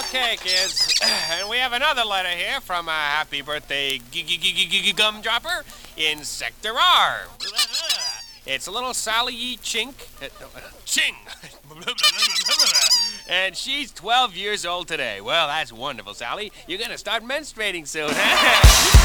Okay, kids, and we have another letter here from a happy birthday gumdropper in Sector R. It's little Sally E. Chink. Ching! And she's 12 years old today. Well, that's wonderful, Sally. You're gonna start menstruating soon, huh?